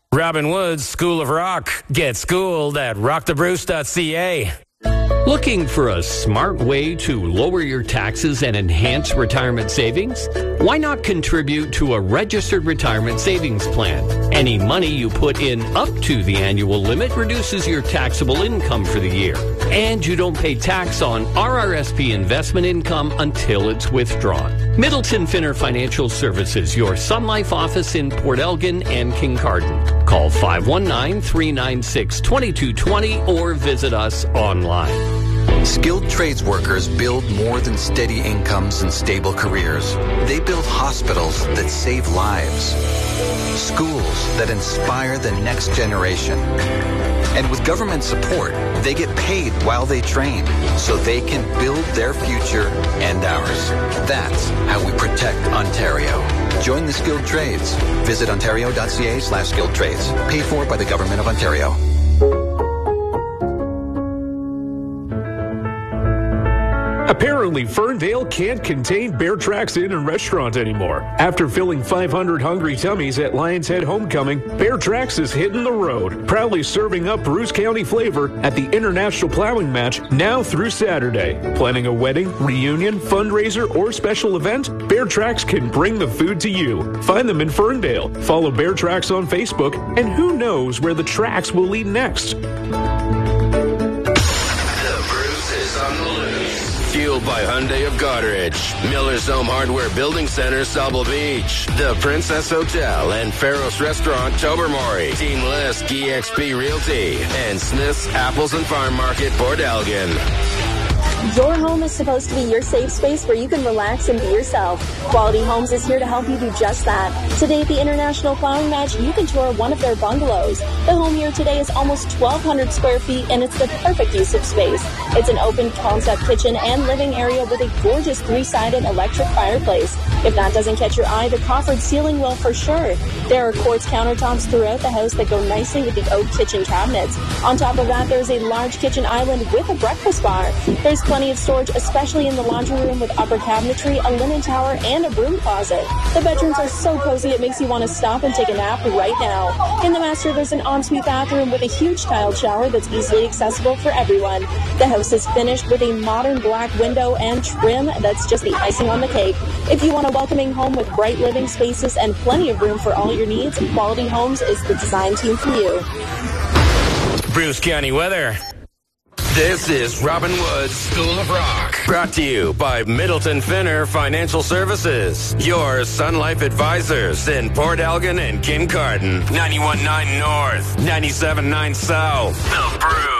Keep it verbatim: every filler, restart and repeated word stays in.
Robin Woods School of Rock. Get schooled at rock the bruce dot c a. Looking for a smart way to lower your taxes and enhance retirement savings? Why not contribute to a registered retirement savings plan? Any money you put in up to the annual limit reduces your taxable income for the year. And you don't pay tax on R R S P investment income until it's withdrawn. Middleton Finner Financial Services, your Sun Life office in Port Elgin and Kincardine. Call five one nine, three nine six, two two two zero or visit us online. Skilled trades workers build more than steady incomes and stable careers. They build hospitals that save lives, schools that inspire the next generation. And with government support, they get paid while they train so they can build their future and ours. That's how we protect Ontario. Join the skilled trades. Visit ontario dot c a slash skilled trades. Paid for by the Government of Ontario. Apparently, Ferndale can't contain Bear Tracks Inn and Restaurant anymore. After filling five hundred hungry tummies at Lions Head Homecoming, Bear Tracks is hitting the road, proudly serving up Bruce County flavor at the International Plowing Match now through Saturday. Planning a wedding, reunion, fundraiser, or special event? Bear Tracks can bring the food to you. Find them in Ferndale. Follow Bear Tracks on Facebook, and who knows where the tracks will lead next. Fueled by Hyundai of Goderich, Miller's Home Hardware Building Center, Sauble Beach, the Princess Hotel and Faros Restaurant, Tobermory, Team List, E X P Realty, and Smith's Apples and Farm Market, Port Elgin. Your home is supposed to be your safe space where you can relax and be yourself. Quality Homes is here to help you do just that. Today at the International Plowing Match, you can tour one of their bungalows. The home here today is almost twelve hundred square feet, and it's the perfect use of space. It's an open concept kitchen and living area with a gorgeous three-sided electric fireplace. If that doesn't catch your eye, the coffered ceiling will for sure. There are quartz countertops throughout the house that go nicely with the oak kitchen cabinets. On top of that, there's a large kitchen island with a breakfast bar. There's plenty of storage, especially in the laundry room with upper cabinetry, a linen tower, and a broom closet. The bedrooms are so cozy it makes you want to stop and take a nap right now. In the master, there's an ensuite bathroom with a huge tiled shower that's easily accessible for everyone. The house is finished with a modern black window and trim that's just the icing on the cake. If you want a welcoming home with bright living spaces and plenty of room for all your needs, Quality Homes is the design team for you. Bruce County weather. This is Robin Woods School of Rock, brought to you by Middleton Finner Financial Services, your Sun Life advisors in Port Elgin and Kincardine, ninety-one point nine North, ninety-seven point nine South, The Bruce.